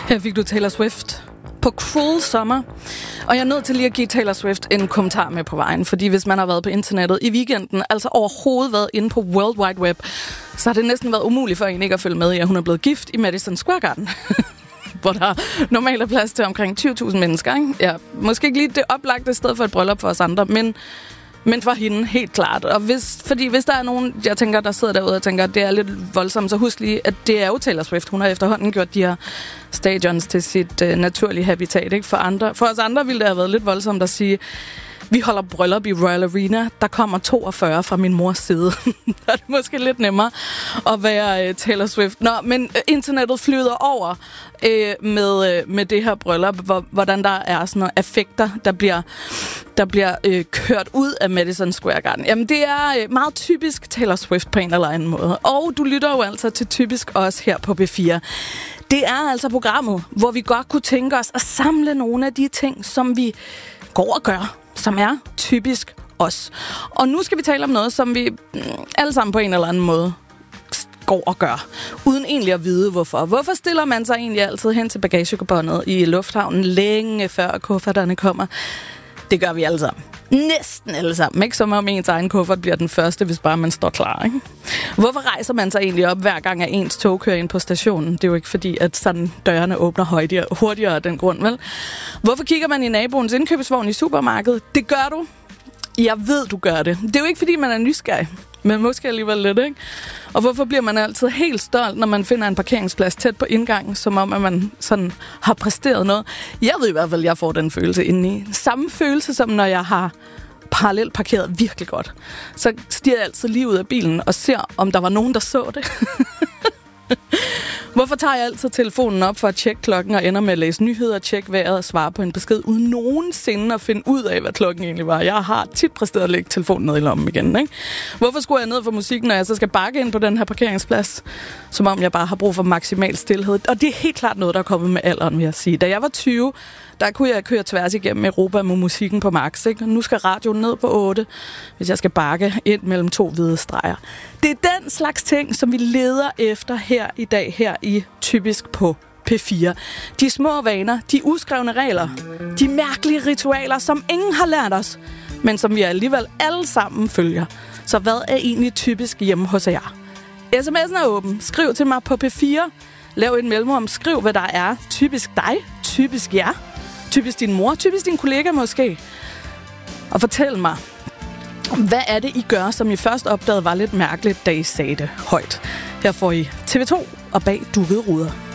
Her fik du Taylor Swift på Cruel Summer. Og jeg er nødt til lige at give Taylor Swift en kommentar med på vejen, fordi hvis man har været på internettet i weekenden, altså overhovedet været inde på World Wide Web, så har det næsten været umuligt for en ikke at følge med i, at hun er blevet gift i Madison Square Garden. Hvor der normalt er plads til omkring 20.000 mennesker, ikke? Ja, måske ikke lige det oplagte sted for et bryllup for os andre, men for hende helt klart. Og hvis der er nogen, jeg tænker, der sidder derude og tænker, at det er lidt voldsomt, så husk lige, at det er jo Taylor Swift. Hun har efterhånden gjort de her stadions til sit naturlige habitat. Ikke? For os andre ville det have været lidt voldsomt at sige, vi holder bryllup i Royal Arena. Der kommer 42 fra min mors side. Der er det måske lidt nemmere at være Taylor Swift. Nå, men internettet flyder over med det her bryllup, hvordan der er sådan nogle affekter, der bliver kørt ud af Madison Square Garden. Jamen, det er meget typisk Taylor Swift på en eller anden måde. Og du lytter jo altså til typisk os her på B4. Det er altså programmet, hvor vi godt kunne tænke os at samle nogle af de ting, som vi går og gør, som er typisk os. Og nu skal vi tale om noget, som vi alle sammen på en eller anden måde går og gør, uden egentlig at vide hvorfor. Hvorfor stiller man sig egentlig altid hen til bagagebåndet i lufthavnen længe før kufferterne kommer? Det gør vi alle sammen. Næsten alle sammen. Ikke som om ens egen kuffert bliver den første, hvis bare man står klar. Ikke? Hvorfor rejser man sig egentlig op, hver gang at ens tog kører ind på stationen? Det er jo ikke fordi, at sådan dørene åbner hurtigere af den grund, vel? Hvorfor kigger man i naboens indkøbsvogn i supermarkedet? Det gør du. Jeg ved, du gør det. Det er jo ikke fordi, man er nysgerrig, men måske alligevel lidt, ikke? Og hvorfor bliver man altid helt stolt, når man finder en parkeringsplads tæt på indgangen, som om, at man sådan har præsteret noget? Jeg ved i hvert fald, at jeg får den følelse indeni. Samme følelse, som når jeg har parallelt parkeret virkelig godt. Så stiger jeg altid lige ud af bilen og ser, om der var nogen, der så det. Hvorfor tager jeg altid telefonen op for at tjekke klokken og ender med at læse nyheder, tjekke vejret og svare på en besked, uden nogensinde at finde ud af, hvad klokken egentlig var? Jeg har tit præsteret at lægge telefonen ned i lommen igen, ikke? Hvorfor skulle jeg ned for musikken, når jeg så skal bakke ind på den her parkeringsplads? Som om jeg bare har brug for maksimal stilhed. Og det er helt klart noget, der er kommet med alderen, vil jeg sige. Da jeg var 20, der kunne jeg køre tværs igennem Europa med musikken på max, ikke? Og nu skal radioen ned på 8, hvis jeg skal bakke ind mellem 2 hvide streger. Det er den slags ting, som vi leder efter her i dag, her i Typisk på P4. De små vaner, de uskrevne regler, de mærkelige ritualer, som ingen har lært os, men som vi alligevel alle sammen følger. Så hvad er egentlig typisk hjemme hos jer? SMS'en er åben. Skriv til mig på P4. Lav et mellemrum. Skriv, hvad der er typisk dig, typisk jer, typisk din mor, typisk din kollega måske. Og fortæl mig, hvad er det, I gør, som I først opdagede var lidt mærkeligt, da I sagde det højt? Her får I TV2 og Bag dukkede ruder.